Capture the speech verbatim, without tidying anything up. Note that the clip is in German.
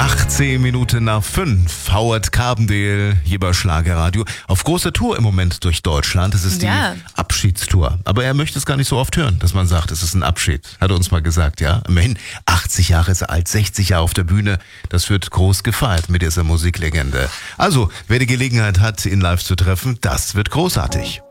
achtzehn Minuten nach fünf. Howard Carbendale hier bei Schlagerradio. Auf großer Tour im Moment durch Deutschland. Es ist die Ja. Abschiedstour. Aber er möchte es gar nicht so oft hören, dass man sagt, es ist ein Abschied. Hat er uns mal gesagt, ja. Immerhin achtzig Jahre ist er alt, sechzig Jahre auf der Bühne. Das wird groß gefeiert mit dieser Musiklegende. Also, wer die Gelegenheit hat, ihn live zu treffen, das wird großartig.